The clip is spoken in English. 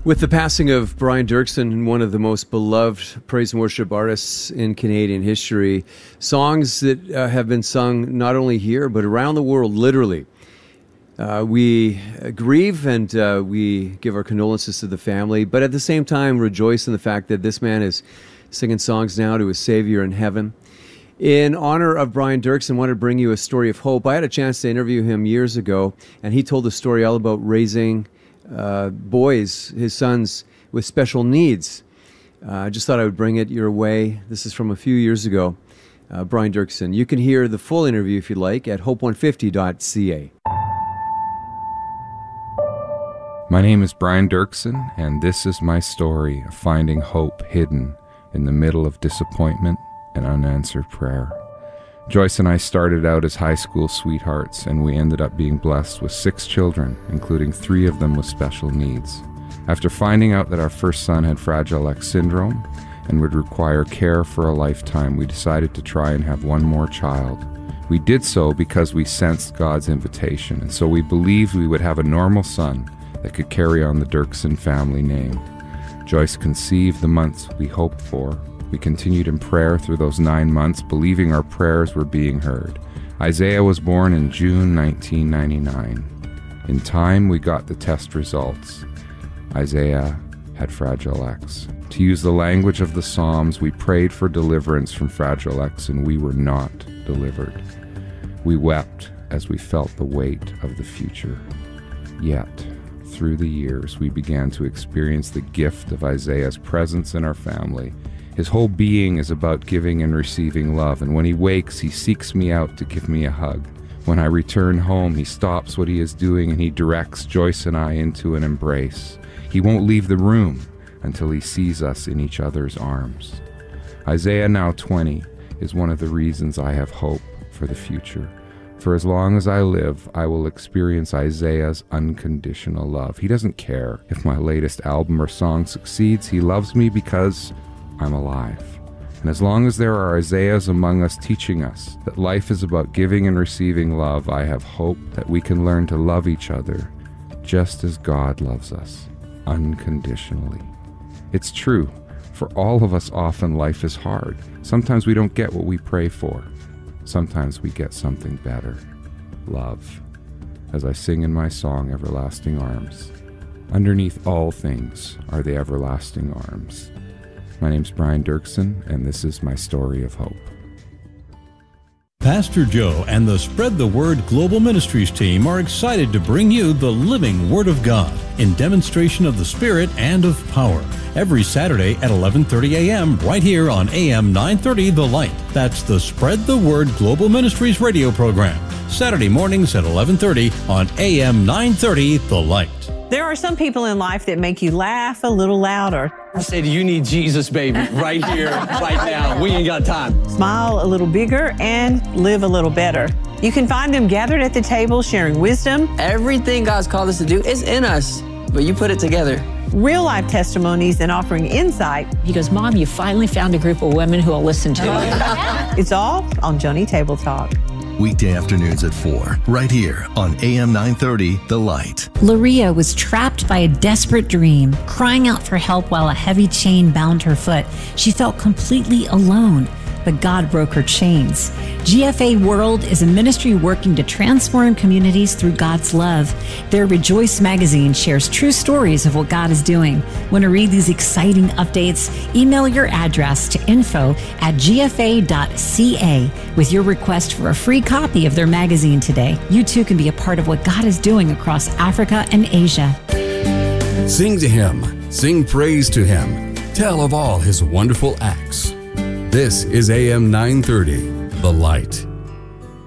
With the passing of Brian Dirksen, one of the most beloved praise and worship artists in Canadian history, songs that have been sung not only here, but around the world, literally. We grieve and we give our condolences to the family, but at the same time rejoice in the fact that this man is singing songs now to his Savior in heaven. In honor of Brian Dirksen, I want to bring you a story of hope. I had a chance to interview him years ago, and he told a story all about raising boys, his sons, with special needs. I just thought I would bring it your way. This is from a few years ago. Brian Dirksen. You can hear the full interview if you'd like at hope150.ca. My name is Brian Dirksen, and this is my story of finding hope hidden in the middle of disappointment and unanswered prayer. Joyce and I started out as high school sweethearts, and we ended up being blessed with 6 children, including 3 of them with special needs. After finding out that our first son had Fragile X syndrome and would require care for a lifetime, we decided to try and have one more child. We did so because we sensed God's invitation, and so we believed we would have a normal son that could carry on the Dirksen family name. Joyce conceived the months we hoped for. We continued in prayer through those 9 months, believing our prayers were being heard. Isaiah was born in June 1999. In time, we got the test results. Isaiah had Fragile X. To use the language of the Psalms, we prayed for deliverance from Fragile X, and we were not delivered. We wept as we felt the weight of the future. Yet, through the years, we began to experience the gift of Isaiah's presence in our family. His whole being is about giving and receiving love, and when he wakes, he seeks me out to give me a hug. When I return home, he stops what he is doing and he directs Joyce and I into an embrace. He won't leave the room until he sees us in each other's arms. Isaiah, now 20, is one of the reasons I have hope for the future. For as long as I live, I will experience Isaiah's unconditional love. He doesn't care if my latest album or song succeeds. He loves me because I'm alive. And as long as there are Isaiahs among us teaching us that life is about giving and receiving love, I have hope that we can learn to love each other just as God loves us, unconditionally. It's true, for all of us often life is hard. Sometimes we don't get what we pray for. Sometimes we get something better, love. As I sing in my song, Everlasting Arms, underneath all things are the everlasting arms. My name's Brian Dirksen, and this is my story of hope. Pastor Joe and the Spread the Word Global Ministries team are excited to bring you the living Word of God in demonstration of the Spirit and of power every Saturday at 11:30 a.m. right here on AM 930 The Light. That's the Spread the Word Global Ministries radio program, Saturday mornings at 11:30 on AM 930 The Light. There are some people in life that make you laugh a little louder. I said, you need Jesus, baby, right here, right now. We ain't got time. Smile a little bigger and live a little better. You can find them gathered at the table sharing wisdom. Everything God's called us to do is in us, but you put it together. Real life testimonies and offering insight. He goes, Mom, you finally found a group of women who will listen to you. It's all on Joni Table Talk. Weekday afternoons at 4, right here on AM 930, The Light. Laria was trapped by a desperate dream, crying out for help while a heavy chain bound her foot. She felt completely alone, but God broke her chains. GFA World is a ministry working to transform communities through God's love. Their Rejoice magazine shares true stories of what God is doing. Want to read these exciting updates? Email your address to info@gfa.ca with your request for a free copy of their magazine today. You too can be a part of what God is doing across Africa and Asia. Sing to Him, sing praise to Him, tell of all His wonderful acts. This is AM 930, The Light.